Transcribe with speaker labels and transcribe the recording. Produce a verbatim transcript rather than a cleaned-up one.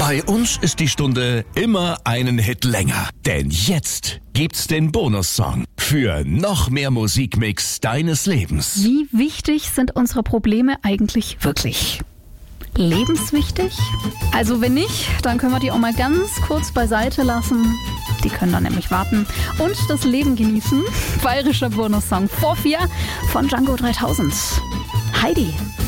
Speaker 1: Bei uns ist die Stunde immer einen Hit länger. Denn jetzt gibt's den Bonussong für noch mehr Musikmix deines Lebens.
Speaker 2: Wie wichtig sind unsere Probleme eigentlich wirklich? Lebenswichtig? Also wenn nicht, dann können wir die auch mal ganz kurz beiseite lassen. Die können dann nämlich warten und das Leben genießen. Bayerischer Bonussong vor vier von Django dreitausend. Heidi.